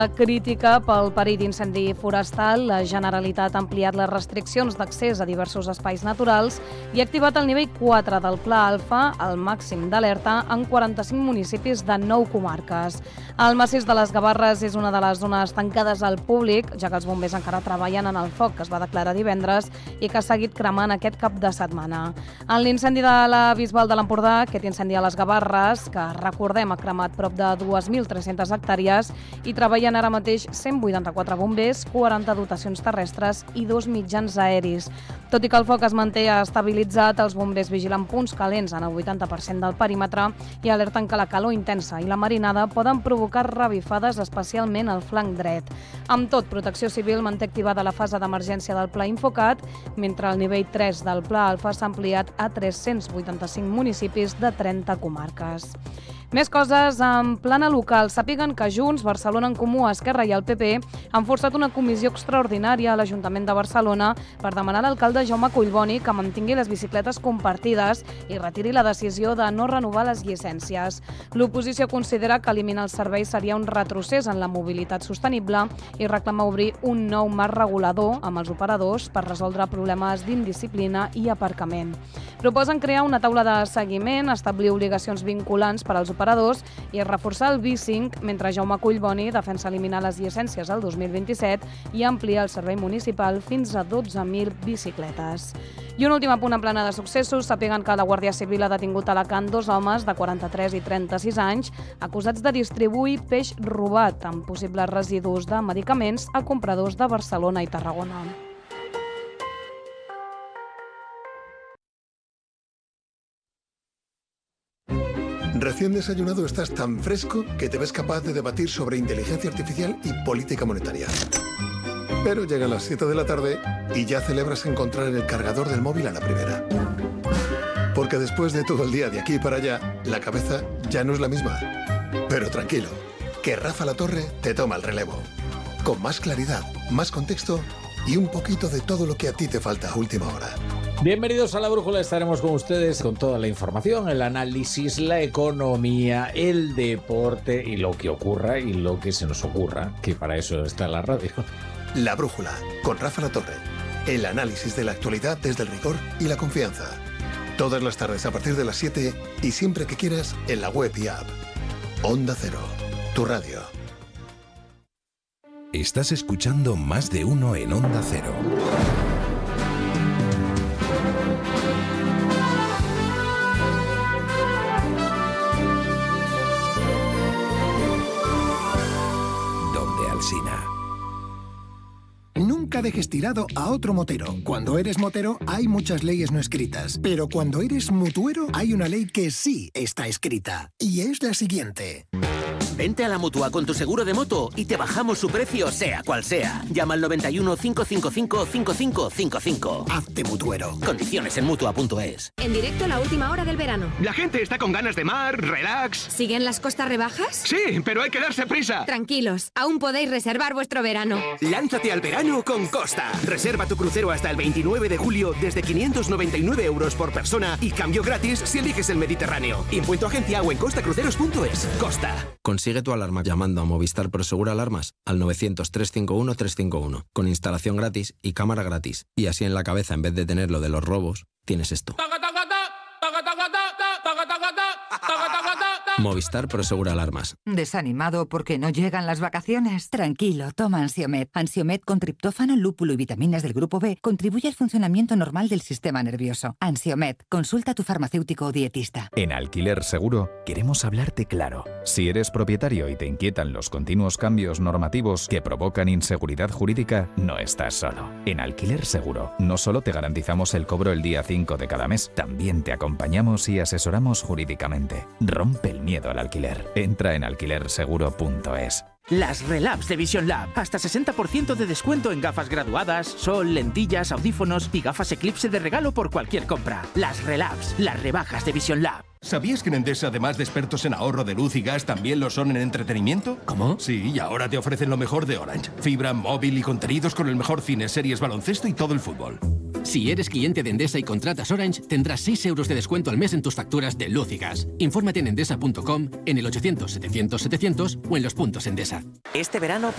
Crítica pel perill d'incendi forestal, la Generalitat ha ampliat les restriccions d'accés a diversos espais naturals i ha activat el nivell 4 del Pla Alfa, el màxim d'alerta, en 45 municipis de 9 comarques. El massís de les Gavarres és una de les zones tancades al públic, ja que els bombers encara treballen en el foc que es va declarar divendres i que ha seguit cremant aquest cap de setmana. En l'incendi de la Bisbal de l'Empordà, aquest incendi a les Gavarres, que recordem ha cremat prop de 2.300 hectàrees i treballen ara mateix 184 bombers, 40 dotacions terrestres i 2 mitjans aeris. Tot i que el foc es manté estabilitzat, els bombers vigilen punts calents en el 80% del perímetre i alerten que la calor intensa i la marinada poden provocar revifades, especialment al flanc dret. Amb tot, Protecció Civil manté activada la fase d'emergència del Pla Infocat, mentre el nivell 3 del Pla Alfa s'ha ampliat a 385 municipis de 30 comarques. Més coses en plana local. Sàpiguen que Junts, Barcelona en Comú, Esquerra i el PP han forçat una comissió extraordinària a l'Ajuntament de Barcelona per demanar a l'alcalde Jaume Collboni que mantingui les bicicletes compartides i retiri la decisió de no renovar les llicències. L'oposició considera que eliminar el servei seria un retrocés en la mobilitat sostenible i reclama obrir un nou marc regulador amb els operadors per resoldre problemes d'indisciplina i aparcament. Proposen crear una taula de seguiment, establir obligacions vinculants per als operadors i reforçar el B5, mentre Jaume Collboni defensa eliminar les llicències al 2027 i ampliar el servei municipal fins a 12.000 bicicletes. I un últim apunt en plana de successos. Sàpiguen que la Guàrdia Civil ha detingut a Alacant 2 homes de 43 i 36 anys acusats de distribuir peix robat amb possibles residus de medicaments a compradors de Barcelona i Tarragona. Recién desayunado estás tan fresco que te ves capaz de debatir sobre inteligencia artificial y política monetaria. Pero llegan las 7 de la tarde y ya celebras encontrar el cargador del móvil a la primera. Porque después de todo el día de aquí para allá, la cabeza ya no es la misma. Pero tranquilo, que Rafa La Torre te toma el relevo. Con más claridad, más contexto y un poquito de todo lo que a ti te falta a última hora. Bienvenidos a La Brújula, estaremos con ustedes con toda la información, el análisis, la economía, el deporte y lo que ocurra y lo que se nos ocurra, que para eso está la radio. La Brújula, con Rafa La Torre. El análisis de la actualidad desde el rigor y la confianza. Todas las tardes a partir de las 7 y siempre que quieras en la web y app. Onda Cero, tu radio. Estás escuchando Más de Uno en Onda Cero. Nunca dejes tirado a otro motero. Cuando eres motero hay muchas leyes no escritas, pero cuando eres mutuero hay una ley que sí está escrita, y es la siguiente. Vente a la Mutua con tu seguro de moto y te bajamos su precio sea cual sea. Llama al 91 555 5555. Hazte mutuero. Condiciones en Mutua.es. En directo la última hora del verano. La gente está con ganas de mar, relax. ¿Siguen las costas rebajas? Sí, pero hay que darse prisa. Tranquilos, aún podéis reservar vuestro verano. Lánzate al verano con Costa. Reserva tu crucero hasta el 29 de julio desde 599 € por persona y cambio gratis si eliges el Mediterráneo. Info en tu agencia o en costacruceros.es. Costa. Consigue tu alarma llamando a Movistar Prosegur Alarmas al 900-351-351, con instalación gratis y cámara gratis. Y así en la cabeza, en vez de tener lo de los robos, tienes esto. Movistar Prosegur Alarmas. ¿Desanimado porque no llegan las vacaciones? Tranquilo, toma Ansiomed. Ansiomed con triptófano, lúpulo y vitaminas del grupo B contribuye al funcionamiento normal del sistema nervioso. Ansiomed, consulta a tu farmacéutico o dietista. En Alquiler Seguro queremos hablarte claro. Si eres propietario y te inquietan los continuos cambios normativos que provocan inseguridad jurídica, no estás solo. En Alquiler Seguro no solo te garantizamos el cobro el día 5 de cada mes, también te acompañamos y asesoramos jurídicamente. Rompe el miedo al alquiler. Entra en alquilerseguro.es. Las Relabs de Vision Lab. Hasta 60% de descuento en gafas graduadas, sol, lentillas, audífonos y gafas Eclipse de regalo por cualquier compra. Las Relabs, las rebajas de Vision Lab. ¿Sabías que en Endesa, además de expertos en ahorro de luz y gas, también lo son en entretenimiento? ¿Cómo? Sí, y ahora te ofrecen lo mejor de Orange. Fibra, móvil y contenidos con el mejor cine, series, baloncesto y todo el fútbol. Si eres cliente de Endesa y contratas Orange, tendrás 6 € de descuento al mes en tus facturas de luz y gas. Infórmate en endesa.com, en el 800 700 700 o en los puntos Endesa. Este verano